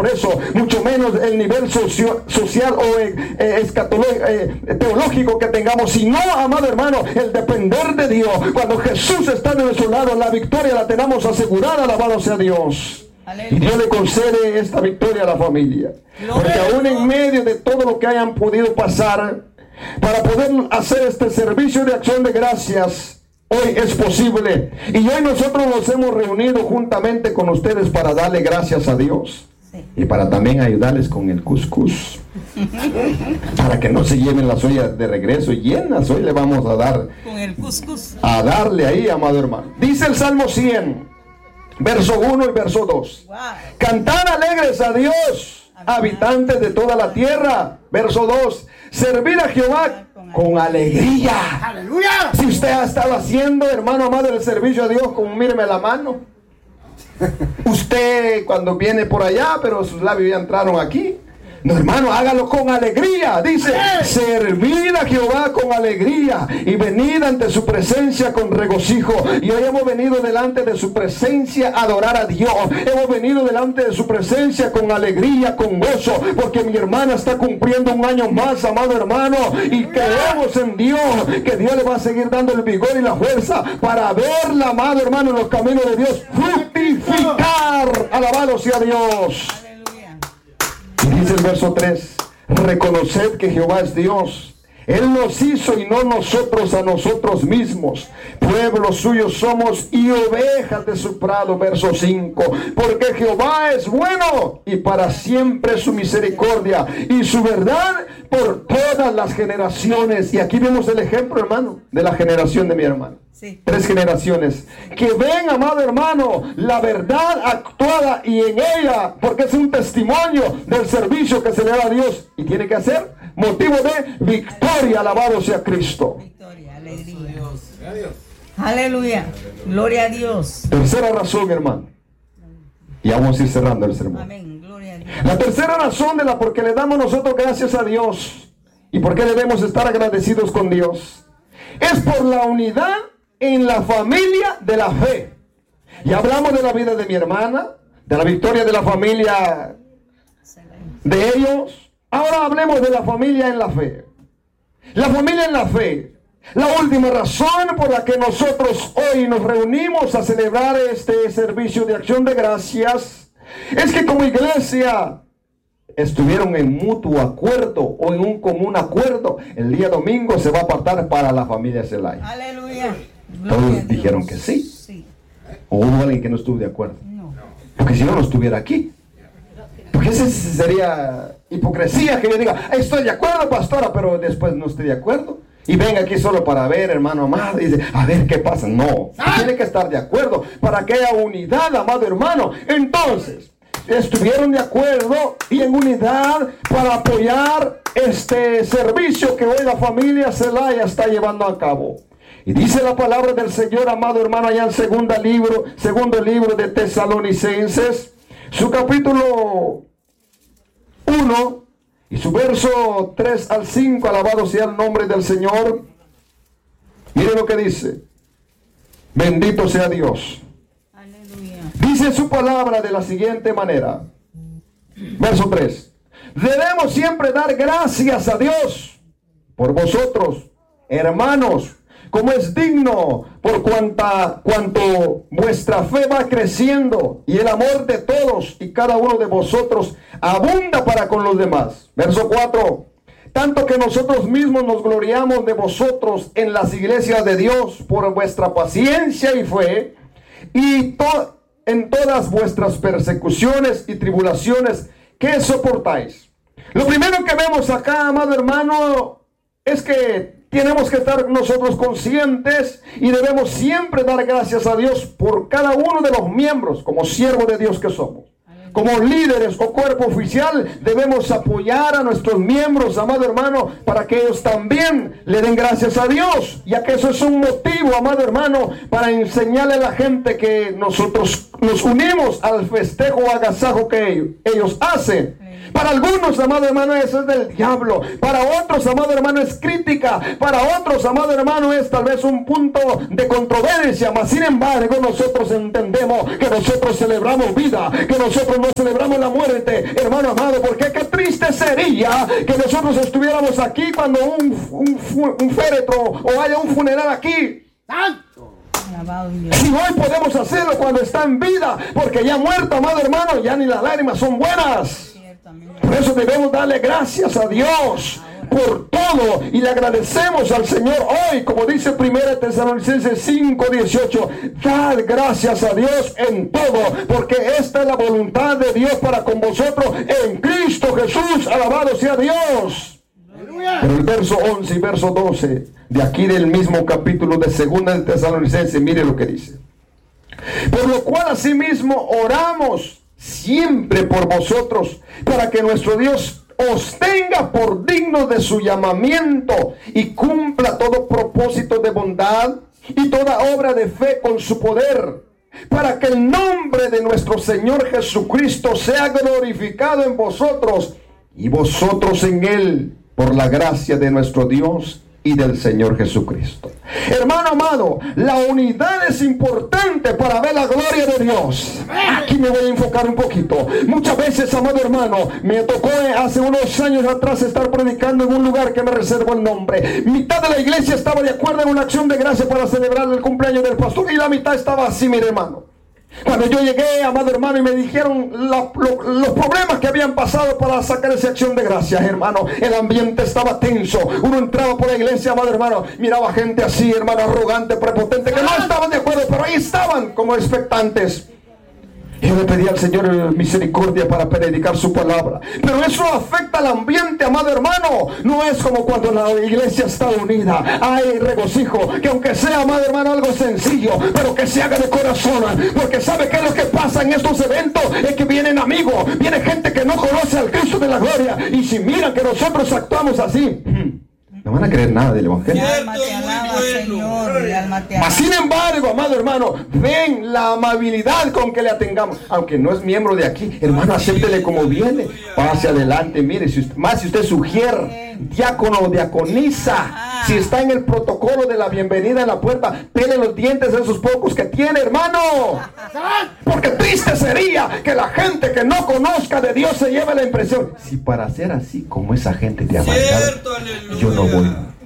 por eso, mucho menos el nivel social o teológico que tengamos, sino, amado hermano, el depender de Dios. Cuando Jesús está de nuestro lado, la victoria la tenemos asegurada, alabado sea Dios. Aleluya. Y Dios le concede esta victoria a la familia. Porque aún en medio de todo lo que hayan podido pasar, para poder hacer este servicio de acción de gracias, hoy es posible. Y hoy nosotros nos hemos reunido juntamente con ustedes para darle gracias a Dios. Y para también ayudarles con el cuscús. Para que no se lleven las ollas de regreso llenas. Hoy le vamos a dar con el cuscús. A darle ahí, amado hermano. Dice el Salmo 100, verso 1 y verso 2. Wow. Cantad alegres a Dios, habitantes de toda la tierra. Verso 2. Servir a Jehová con alegría. ¡Aleluya! Si usted ha estado haciendo, hermano amado, el servicio a Dios, con míreme la mano. Usted cuando viene por allá, pero sus labios ya entraron aquí. No, hermano, hágalo con alegría. Dice, servir a Jehová con alegría y venid ante su presencia con regocijo. Y hoy hemos venido delante de su presencia a adorar a Dios. Hemos venido delante de su presencia con alegría, con gozo, porque mi hermana está cumpliendo un año más, amado hermano, y creemos en Dios, que Dios le va a seguir dando el vigor y la fuerza para verla, amado hermano, en los caminos de Dios fructificar. Alabado sea Dios. Y dice el verso 3, reconoced que Jehová es Dios. Él nos hizo y no nosotros a nosotros mismos. Pueblo suyo somos y ovejas de su prado. Verso 5, porque Jehová es bueno y para siempre su misericordia y su verdad por todas las generaciones. Y aquí vemos el ejemplo, hermano, de la generación de mi hermano. Sí. 3 generaciones que ven, amado hermano, la verdad actuada y en ella, porque es un testimonio del servicio que se le da a Dios y tiene que ser motivo de victoria. Alabado sea Cristo. Victoria, alegría. Aleluya, gloria a Dios. Tercera razón, hermano, y vamos a ir cerrando el sermón. Amén, gloria a Dios. La tercera razón de la por qué le damos nosotros gracias a Dios y por qué debemos estar agradecidos con Dios es por la unidad en la familia de la fe. Ya hablamos de la vida de mi hermana, de la victoria de la familia de ellos. Ahora hablemos de la familia en la fe. La familia en la fe. La última razón por la que nosotros hoy nos reunimos a celebrar este servicio de acción de gracias es que como iglesia estuvieron en mutuo acuerdo o en un común acuerdo. El día domingo se va a apartar para la familia Zelaya. Aleluya. Todos dijeron que sí. Sí. ¿O hubo alguien que no estuvo de acuerdo? No. Porque si no estuviera aquí. Porque esa sería hipocresía que yo diga, estoy de acuerdo, pastora, pero después no estoy de acuerdo. Y venga aquí solo para ver, hermano amado, y dice, a ver qué pasa. No, tiene que estar de acuerdo para que haya unidad, amado hermano. Entonces, estuvieron de acuerdo y en unidad para apoyar este servicio que hoy la familia Zelaya está llevando a cabo. Y dice la palabra del Señor, amado hermano, allá en segundo libro de Tesalonicenses, su capítulo 1 y su verso 3 al 5, alabado sea el nombre del Señor. Mire lo que dice. Bendito sea Dios. Aleluya. Dice su palabra de la siguiente manera. Verso 3. Debemos siempre dar gracias a Dios por vosotros, hermanos, como es digno, por cuanto vuestra fe va creciendo y el amor de todos y cada uno de vosotros abunda para con los demás. Verso 4. Tanto que nosotros mismos nos gloriamos de vosotros en las iglesias de Dios por vuestra paciencia y fe y en todas vuestras persecuciones y tribulaciones que soportáis. Lo primero que vemos acá, amado hermano, es que tenemos que estar nosotros conscientes y debemos siempre dar gracias a Dios por cada uno de los miembros, como siervos de Dios que somos. Como líderes o cuerpo oficial debemos apoyar a nuestros miembros, amado hermano, para que ellos también le den gracias a Dios, ya que eso es un motivo, amado hermano, para enseñarle a la gente que nosotros nos unimos al festejo o agasajo que ellos hacen. Para algunos, amado hermano, eso es del diablo. Para otros, amado hermano, es crítica. Para otros, amado hermano, es tal vez un punto de controversia. Mas sin embargo, nosotros entendemos que nosotros celebramos vida, que nosotros no celebramos la muerte, hermano amado. Porque qué triste sería que nosotros estuviéramos aquí cuando un féretro o haya un funeral aquí. Si hoy podemos hacerlo cuando está en vida, porque ya muerto, amado hermano, ya ni las lágrimas son buenas. Por eso debemos darle gracias a Dios por todo, y le agradecemos al Señor hoy, como dice 1 Tesalonicenses 5:18, dad gracias a Dios en todo, porque esta es la voluntad de Dios para con vosotros en Cristo Jesús. Alabado sea Dios. Pero el verso 11 y verso 12 de aquí del mismo capítulo de 2 de Tesalonicenses, mire lo que dice: por lo cual asimismo oramos siempre por vosotros, para que nuestro Dios os tenga por dignos de su llamamiento y cumpla todo propósito de bondad y toda obra de fe con su poder, para que el nombre de nuestro Señor Jesucristo sea glorificado en vosotros y vosotros en Él, por la gracia de nuestro Dios y del Señor Jesucristo. Hermano amado, la unidad es importante para ver la gloria de Dios. Aquí me voy a enfocar un poquito. Muchas veces, amado hermano, me tocó hace unos años atrás estar predicando en un lugar que me reservo el nombre. Mitad de la iglesia estaba de acuerdo en una acción de gracia para celebrar el cumpleaños del pastor, y la mitad estaba así, mire hermano. Cuando yo llegué, amado hermano, y me dijeron los problemas que habían pasado para sacar esa acción de gracias, hermano, el ambiente estaba tenso. Uno entraba por la iglesia, amado hermano, miraba gente así, hermano, arrogante, prepotente, que no estaban de acuerdo, pero ahí estaban como expectantes. Y yo le pedí al Señor misericordia para predicar su palabra. Pero eso afecta al ambiente, amado hermano. No es como cuando la iglesia está unida. Hay regocijo, que aunque sea, amado hermano, algo sencillo, pero que se haga de corazón. Porque ¿sabe qué es lo que pasa en estos eventos? Es que vienen amigos, viene gente que no conoce al Cristo de la gloria. Y si miran que nosotros actuamos así, no van a creer nada del evangelio. Mas sin embargo, amado hermano, ven la amabilidad con que le atengamos. Aunque no es miembro de aquí, hermano, acéptele como viene. Pase adelante, mire, si usted sugiere, diácono o diaconisa, si está en el protocolo de la bienvenida en la puerta, pele los dientes de esos pocos que tiene, hermano. Porque triste sería que la gente que no conozca de Dios se lleve la impresión: si para ser así como esa gente de amargada, yo no voy.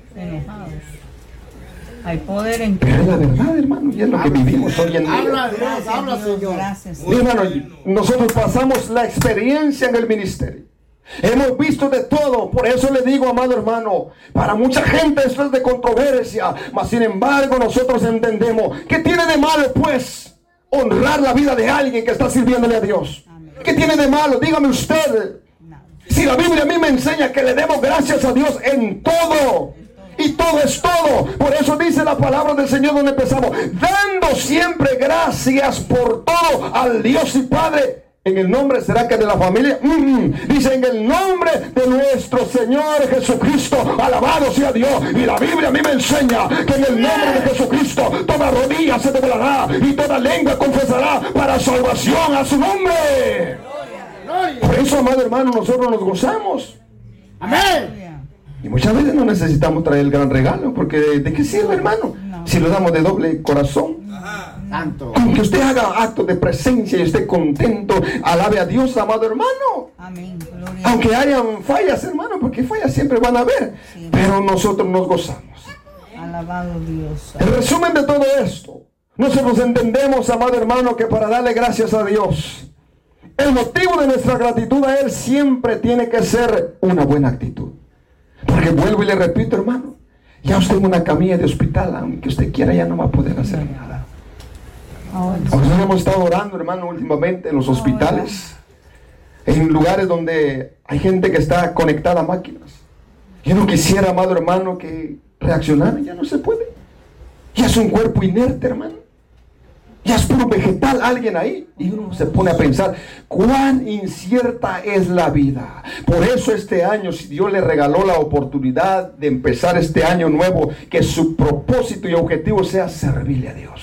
Hay poder en Pero es la verdad, hermano, y es lo que vivimos hoy en día. Habla, Señor. Mi hermano, nosotros pasamos la experiencia en el ministerio. Hemos visto de todo. Por eso le digo, amado hermano, para mucha gente esto es de controversia, mas sin embargo nosotros entendemos que tiene de malo, pues, honrar la vida de alguien que está sirviéndole a Dios. ¿Qué tiene de malo? Dígame usted. Si la Biblia a mí me enseña que le demos gracias a Dios en todo, y todo es todo. Por eso dice la palabra del Señor donde empezamos: dando siempre gracias por todo al Dios y Padre. En el nombre, ¿será que de la familia? Dice: en el nombre de nuestro Señor Jesucristo, alabado sea Dios. Y la Biblia a mí me enseña que en el nombre de Jesucristo toda rodilla se doblará y toda lengua confesará para salvación a su nombre. Por eso, amado hermano, nosotros nos gozamos. Amén. Y muchas veces no necesitamos traer el gran regalo, porque ¿de qué sirve, hermano? Si lo damos de doble corazón. Tanto. Aunque usted haga actos de presencia y esté contento, alabe a Dios, amado hermano. Amén. Aunque hayan fallas, hermano, porque fallas siempre van a haber, sí, pero nosotros nos gozamos. Alabado Dios. El resumen de todo esto, nosotros entendemos, amado hermano, que para darle gracias a Dios, el motivo de nuestra gratitud a Él siempre tiene que ser una buena actitud. Porque vuelvo y le repito, hermano, ya usted en una camilla de hospital, aunque usted quiera, ya no va a poder hacer nada. Nosotros hemos estado orando, hermano, últimamente en los hospitales, en lugares donde hay gente que está conectada a máquinas. Yo no quisiera, amado hermano, que reaccionara. Ya no se puede. Ya es un cuerpo inerte, hermano. Ya es puro vegetal alguien ahí. Y uno se pone a pensar cuán incierta es la vida. Por eso este año, si Dios le regaló la oportunidad de empezar este año nuevo, que su propósito y objetivo sea servirle a Dios.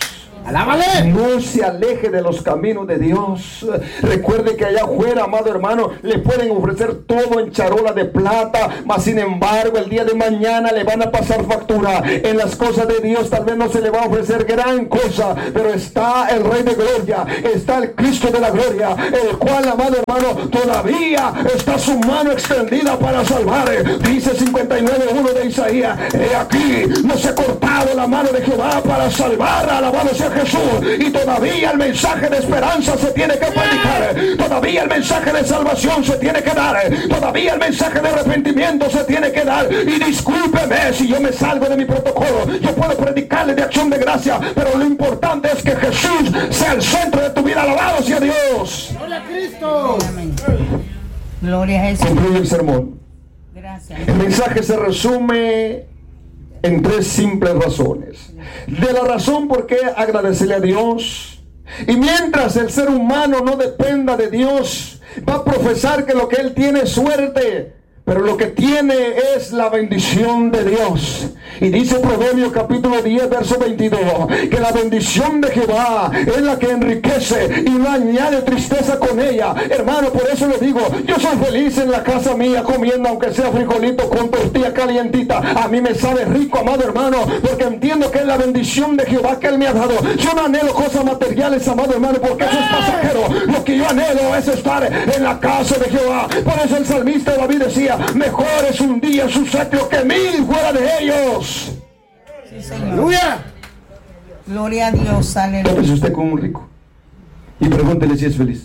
¡Alábale! No se aleje de los caminos de Dios. Recuerde que allá afuera, amado hermano, le pueden ofrecer todo en charola de plata, mas sin embargo el día de mañana le van a pasar factura. En las cosas de Dios tal vez no se le va a ofrecer gran cosa, pero está el Rey de Gloria, está el Cristo de la Gloria, el cual, amado hermano, todavía está su mano extendida para salvar. Dice 59:1 de Isaías: he aquí, no se ha cortado la mano de Jehová para salvar. Alabado sea Jesús. Y todavía el mensaje de esperanza se tiene que predicar, todavía el mensaje de salvación se tiene que dar, todavía el mensaje de arrepentimiento se tiene que dar. Y discúlpeme si yo me salgo de mi protocolo, yo puedo predicarle de acción de gracia, pero lo importante es que Jesús sea el centro de tu vida. Alabado sea Dios. ¡Gloria a Cristo! Amén. Gloria a Jesús. Concluye el sermón. Gracias. El mensaje se resume en 3 simples razones. De la razón por qué agradecerle a Dios. Y mientras el ser humano no dependa de Dios, va a profesar que lo que él tiene es suerte, pero lo que tiene es la bendición de Dios. Y dice Proverbios capítulo 10 verso 22 que la bendición de Jehová es la que enriquece y no añade tristeza con ella. Hermano, por eso le digo, yo soy feliz en la casa mía comiendo aunque sea frijolito con tortilla calientita. A mí me sabe rico, amado hermano, porque entiendo que es la bendición de Jehová que él me ha dado. Yo no anhelo cosas materiales, amado hermano, porque eso es pasajero. Lo que yo anhelo es estar en la casa de Jehová. Por eso el salmista David decía: mejor es un día en su sitio que 1000 fuera de ellos. Sí, Señor. ¡Aleluya! Gloria a Dios. Aleluya. Tópese usted con un rico y pregúntele si es feliz.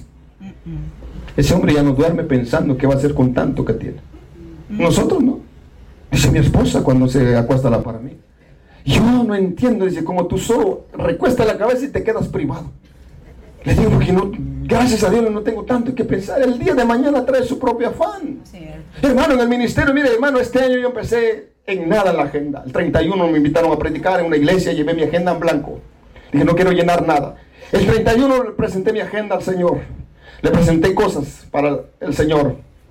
Ese hombre ya no duerme pensando qué va a hacer con tanto que tiene. Nosotros no. Dice mi esposa cuando se acuesta a la par a mí: yo no entiendo, dice, como tú solo recuestas la cabeza y te quedas privado. Le digo, porque no, gracias a Dios no tengo tanto que pensar. El día de mañana trae su propio afán. Hermano, en el ministerio, mire hermano, este año yo empecé en nada en la agenda. El 31 me invitaron a predicar en una iglesia, llevé mi agenda en blanco. Dije, no quiero llenar nada. El 31 le presenté mi agenda al Señor. Le presenté cosas para el Señor.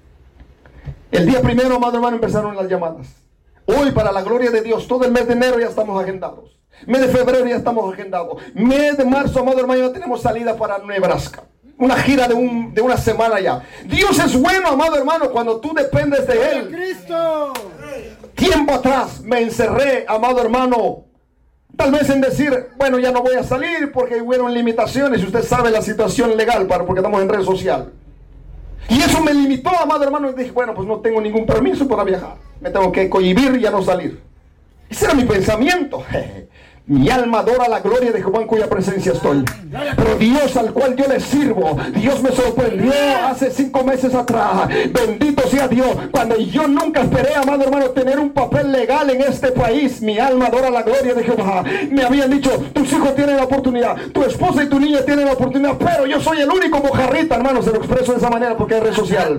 El día 1, amado hermano, empezaron las llamadas. Hoy, para la gloria de Dios, todo el mes de enero ya estamos agendados. Mes de febrero ya estamos agendados. Mes de marzo, amado hermano, ya tenemos salida para Nebraska. Una gira de una semana ya. Dios es bueno, amado hermano, cuando tú dependes de Él. ¡Cristo! Tiempo atrás me encerré, amado hermano, tal vez en decir, bueno, ya no voy a salir porque hubieron limitaciones. Y usted sabe la situación legal, porque estamos en red social. Y eso me limitó, amado hermano, y dije, bueno, pues no tengo ningún permiso para viajar. Me tengo que cohibir y ya no salir. Ese era mi pensamiento. Mi alma adora la gloria de Jehová en cuya presencia estoy. Pero Dios al cual yo le sirvo, Dios me sorprendió hace 5 meses atrás. Bendito sea Dios. Cuando yo nunca esperé, amado hermano, tener un papel legal en este país. Mi alma adora la gloria de Jehová. Me habían dicho, tus hijos tienen la oportunidad, tu esposa y tu niña tienen la oportunidad, pero yo soy el único mojarrita, hermano. Se lo expreso de esa manera porque es red social.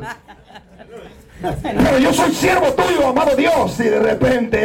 Pero yo soy siervo tuyo, amado Dios. Y de repente,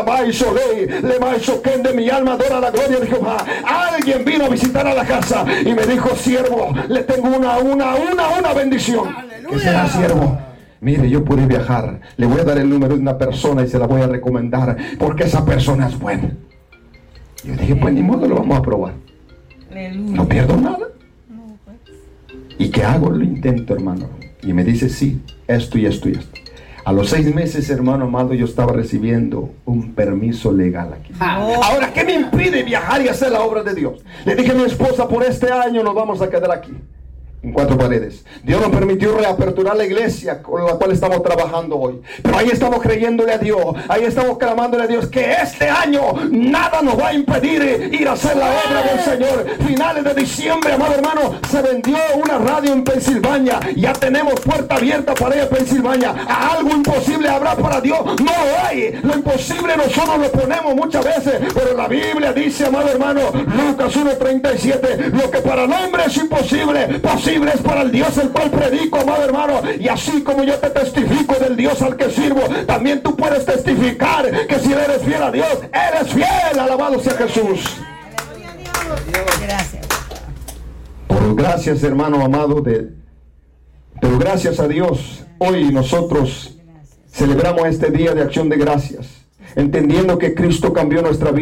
mi alma adora la gloria de Jehová. Alguien vino a visitar a la casa y me dijo, siervo, le tengo una bendición. ¡Aleluya! ¿Qué será, siervo? Mire, yo pude viajar. Le voy a dar el número de una persona y se la voy a recomendar porque esa persona es buena. Yo dije, pues ni modo, lo vamos a probar. Aleluya. No pierdo nada. ¿Y qué hago? Lo intento, hermano. Y me dice, sí, esto y esto y esto. A los 6 meses, hermano amado, yo estaba recibiendo un permiso legal aquí. Ahora, ¿qué me impide viajar y hacer la obra de Dios? Le dije a mi esposa, por este año nos vamos a quedar aquí, en 4 paredes. Dios nos permitió reaperturar la iglesia con la cual estamos trabajando hoy. Pero ahí estamos creyéndole a Dios, ahí estamos clamándole a Dios que este año nada nos va a impedir ir a hacer la obra del Señor. Finales de diciembre, amado hermano, se vendió una radio en Pensilvania. Ya tenemos puerta abierta para ir a Pensilvania. Algo imposible habrá para Dios. No lo hay. Lo imposible nosotros lo ponemos muchas veces, pero la Biblia dice, amado hermano, Lucas 1:37, lo que para el hombre es imposible, posible es para el Dios el cual predico, amado hermano. Y así como yo te testifico del Dios al que sirvo, también tú puedes testificar que si eres fiel a Dios, eres fiel. Alabado sea Jesús. Gracias. Por gracias, hermano amado, pero gracias a Dios, hoy nosotros celebramos este día de acción de gracias, entendiendo que Cristo cambió nuestra vida.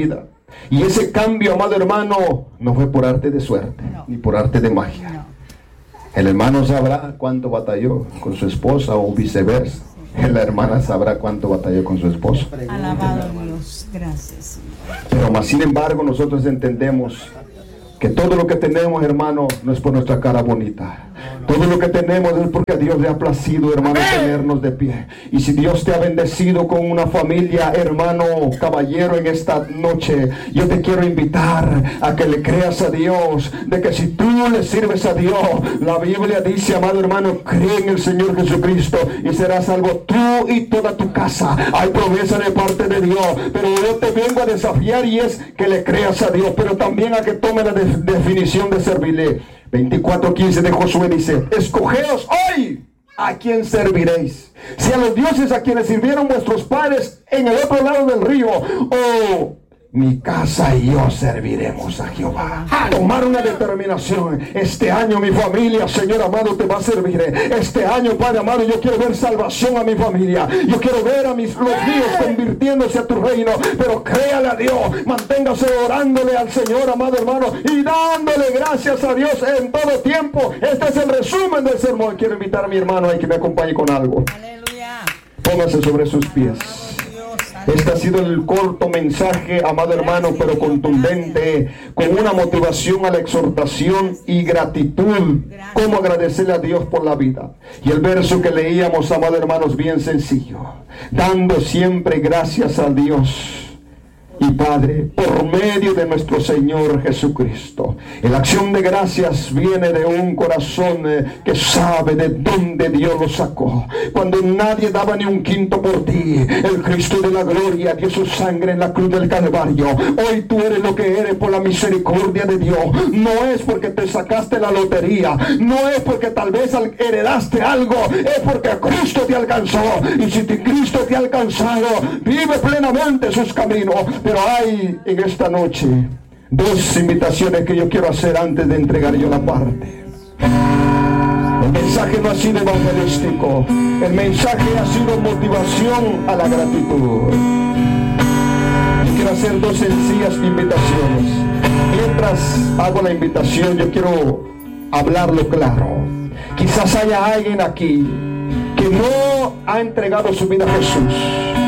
Y ese cambio, amado hermano, no fue por arte de suerte, ni por arte de magia. El hermano sabrá cuánto batalló con su esposa o viceversa. La hermana sabrá cuánto batalló con su esposo. Alabado Dios, gracias. Pero más sin embargo nosotros entendemos que todo lo que tenemos, hermano, no es por nuestra cara bonita. Todo lo que tenemos es porque a Dios le ha placido, hermano, tenernos de pie. Y si Dios te ha bendecido con una familia, hermano, caballero, en esta noche, yo te quiero invitar a que le creas a Dios, de que si tú le sirves a Dios, la Biblia dice, amado hermano, cree en el Señor Jesucristo y serás salvo tú y toda tu casa. Hay promesa de parte de Dios, pero yo te vengo a desafiar y es que le creas a Dios, pero también a que tome la definición de servirle. 24:15 de Josué dice: escogeos hoy a quién serviréis, si a los dioses a quienes sirvieron vuestros padres en el otro lado del río, o mi casa y yo serviremos a Jehová. Tomar una determinación. Este año mi familia, Señor amado, te va a servir. Este año, Padre amado, yo quiero ver salvación a mi familia. Yo quiero ver a los míos convirtiéndose a tu reino. Pero créale a Dios, manténgase orándole al Señor, amado hermano, y dándole gracias a Dios en todo tiempo. Este es el resumen del sermón. Quiero invitar a mi hermano a que me acompañe con algo. Aleluya. Póngase sobre sus pies. Este ha sido el corto mensaje, amado hermano, pero contundente, con una motivación a la exhortación y gratitud. Cómo agradecerle a Dios por la vida. Y el verso que leíamos, amado hermano, es bien sencillo. Dando siempre gracias a Dios y Padre por medio de nuestro Señor Jesucristo. La acción de gracias viene de un corazón que sabe de dónde Dios lo sacó. Cuando nadie daba ni un quinto por ti, el Cristo de la gloria dio su sangre en la cruz del Calvario. Hoy tú eres lo que eres por la misericordia de Dios. No es porque te sacaste la lotería, no es porque tal vez heredaste algo, es porque Cristo te alcanzó. Y si Cristo te ha alcanzado, vive plenamente sus caminos. Pero hay en esta noche dos invitaciones que yo quiero hacer antes de entregar yo la parte. El mensaje no ha sido evangelístico, el mensaje ha sido motivación a la gratitud. Yo quiero hacer dos sencillas invitaciones. Mientras hago la invitación, yo quiero hablarlo claro. Quizás haya alguien aquí que no ha entregado su vida a Jesús.